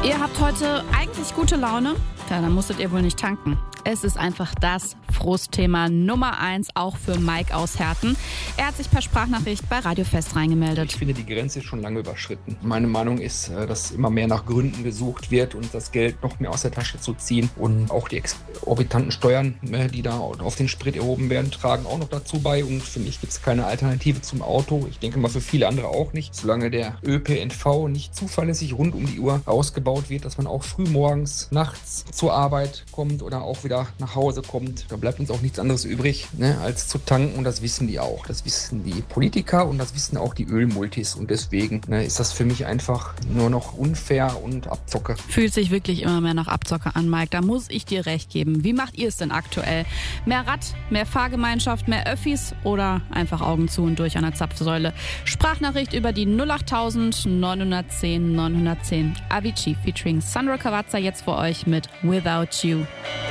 Ihr habt heute eigentlich gute Laune? Ja, dann musstet ihr wohl nicht tanken. Es ist einfach das Frustthema Nummer 1, auch für Mike aus Herten. Er hat sich per Sprachnachricht bei Radio Fest reingemeldet. Ich finde, die Grenze ist schon lange überschritten. Meine Meinung ist, dass immer mehr nach Gründen gesucht wird und das Geld noch mehr aus der Tasche zu ziehen. Und auch die exorbitanten Steuern, die da auf den Sprit erhoben werden, tragen auch noch dazu bei. Und für mich gibt es keine Alternative zum Auto. Ich denke mal für viele andere auch nicht. Solange der ÖPNV nicht zuverlässig rund um die Uhr ausgebaut wird, dass man auch früh morgens, nachts zur Arbeit kommt oder auch wieder nach Hause kommt, da bleibt uns auch nichts anderes übrig, als zu tanken. Und das wissen die auch. Das wissen die Politiker und das wissen auch die Ölmultis. Und deswegen ist das für mich einfach nur noch unfair und Abzocke. Fühlt sich wirklich immer mehr nach Abzocke an, Mike. Da muss ich dir recht geben. Wie macht ihr es denn aktuell? Mehr Rad, mehr Fahrgemeinschaft, mehr Öffis oder einfach Augen zu und durch an der Zapfsäule? Sprachnachricht über die 08000 910 910. Avicii featuring Sandra Cavazza jetzt für euch mit Without You.